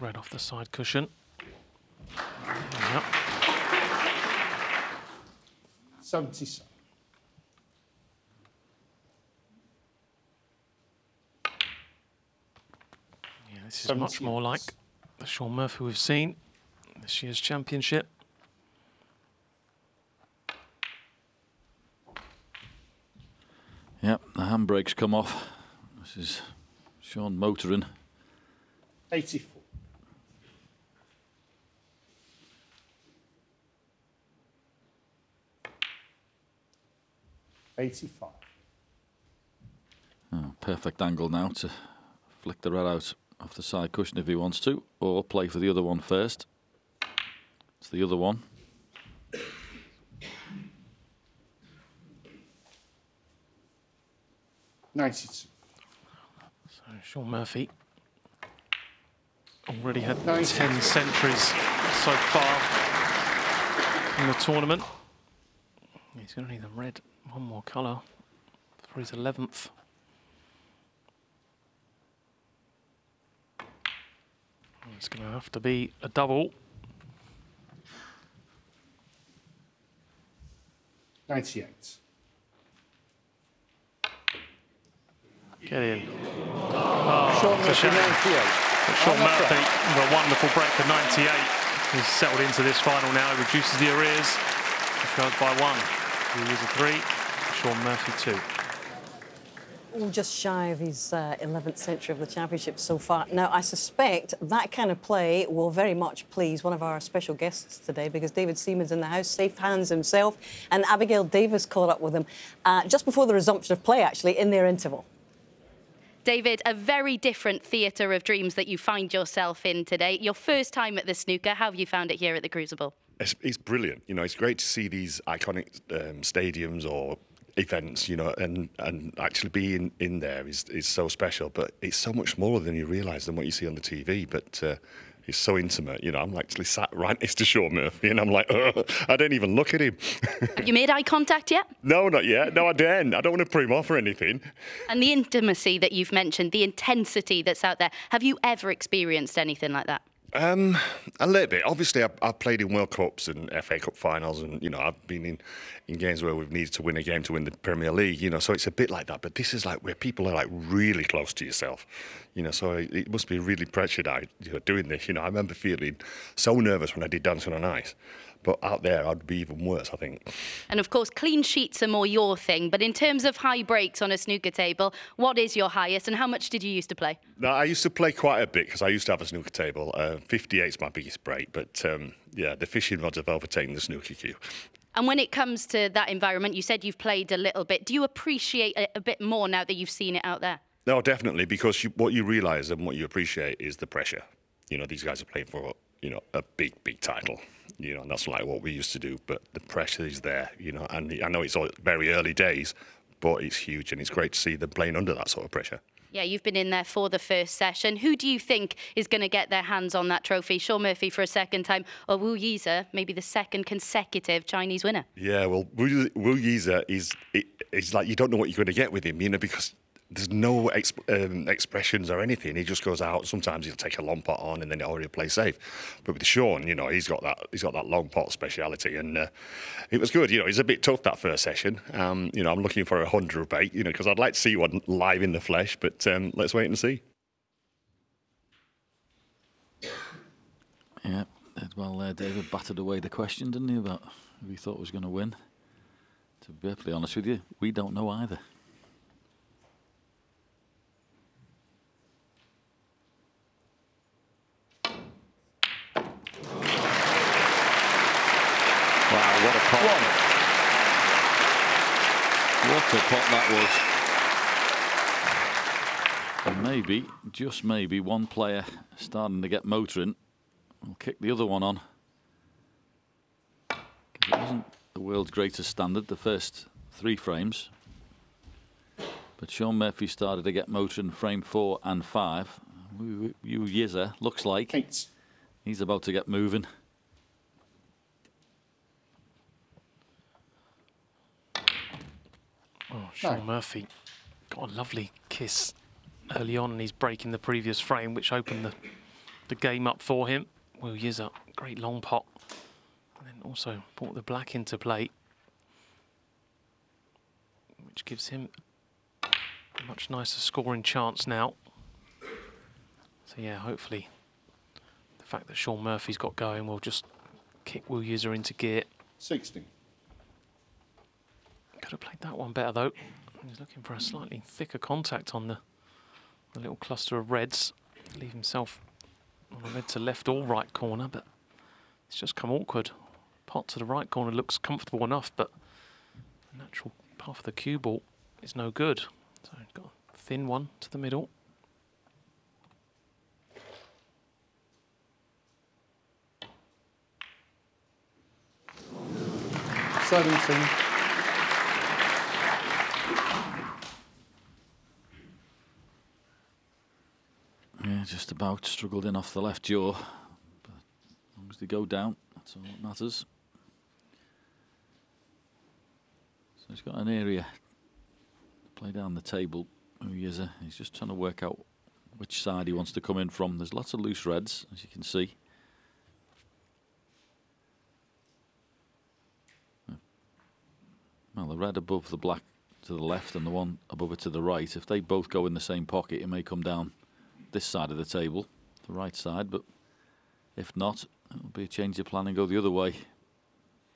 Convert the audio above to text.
red off the side cushion. Yep. 77. Yeah, this is much more like the Shaun Murphy we've seen this year's championship. Yep, the handbrake's come off. This is Shaun motoring. 84. 85. Oh, perfect angle now to flick the red out off the side cushion if he wants to, or play for the other one first. It's the other one. 92. So Shaun Murphy already had 10 centuries so far in the tournament. He's going to need the red, one more colour for his 11th. It's going to have to be a double. 98. Get in. Oh, Shaun it's a Murphy, shame. 98. But Shaun Murphy, with a wonderful break for 98, he's settled into this final now. He reduces the arrears. He goes by 1. He was a 3. Shaun Murphy 2. Well, just shy of his 11th century of the championship so far. Now, I suspect that kind of play will very much please one of our special guests today, because David Seaman's in the house, safe hands himself, and Abigail Davis caught up with him just before the resumption of play, actually, in their interval. David, a very different theatre of dreams that you find yourself in today. Your first time at the snooker, how have you found it here at the Crucible? It's brilliant. You know, it's great to see these iconic stadiums or events, you know, and actually being in there is so special. But it's so much smaller than you realise than what you see on the TV. But it's so intimate. You know, I'm actually sat right next to Shaun Murphy, and I'm like, I don't even look at him. Have you made eye contact yet? No, not yet. No, I don't. I don't want to put him off or anything. And the intimacy that you've mentioned, the intensity that's out there, have you ever experienced anything like that? A little bit. Obviously, I've played in World Cups and FA Cup finals, and you know, I've been in games where we've needed to win a game to win the Premier League. You know, so it's a bit like that. But this is like where people are like really close to yourself. You know, so it must be really pressured out, you know, doing this. You know, I remember feeling so nervous when I did Dancing on Ice. But out there, I'd be even worse, I think. And of course, clean sheets are more your thing. But in terms of high breaks on a snooker table, what is your highest and how much did you used to play? No, I used to play quite a bit because I used to have a snooker table. 58 is my biggest break. But yeah, the fishing rods have overtaken the snooker queue. And when it comes to that environment, you said you've played a little bit. Do you appreciate it a bit more now that you've seen it out there? No, definitely, because what you realise and what you appreciate is the pressure. You know, these guys are playing for, you know, a big title. You know, and that's like what we used to do, but the pressure is there, you know, and I know it's all very early days, but it's huge, and it's great to see them playing under that sort of pressure. Yeah, you've been in there for the first session. Who do you think is going to get their hands on that trophy? Shaun Murphy for a second time, or Wu Yize, maybe the second consecutive Chinese winner? Yeah, well, Wu Yize is like, you don't know what you're going to get with him, you know, because there's no expressions or anything. He just goes out. Sometimes he'll take a long pot on and then he'll play safe. But with Shaun, you know, he's got that long pot speciality, and it was good. You know, he's a bit tough that first session. You know, I'm looking for a 100 bait, you know, because I'd like to see one live in the flesh. But let's wait and see. Yeah, well, David battered away the question, didn't he, about who he thought was going to win? To be perfectly honest with you, we don't know either. Wow, what a pot. What a pot that was. And maybe, just maybe, one player starting to get motoring will kick the other one on. It wasn't the world's greatest standard, the first 3 frames. But Shaun Murphy started to get motoring frame 4 and 5. Wu Yize looks like he's about to get moving. Oh, Shaun Murphy got a lovely kiss early on, and he's breaking the previous frame, which opened the game up for him. Will Yiza, great long pot. And then also brought the black into play, which gives him a much nicer scoring chance now. So yeah, hopefully the fact that Sean Murphy's got going will just kick Will Yiza into gear. 60. Could have played that one better though. He's looking for a slightly thicker contact on the little cluster of reds. Leave himself on the red to left or right corner, but it's just come awkward. Pot to the right corner looks comfortable enough, but the natural path of the cue ball is no good. So got a thin one to the middle. 17. Yeah, just about struggled in off the left jaw. But as long as they go down, that's all that matters. So he's got an area to play down the table. He's just trying to work out which side he wants to come in from. There's lots of loose reds, as you can see. Well, the red above the black to the left and the one above it to the right, if they both go in the same pocket, it may come down this side of the table, the right side, but if not, it'll be a change of plan and go the other way.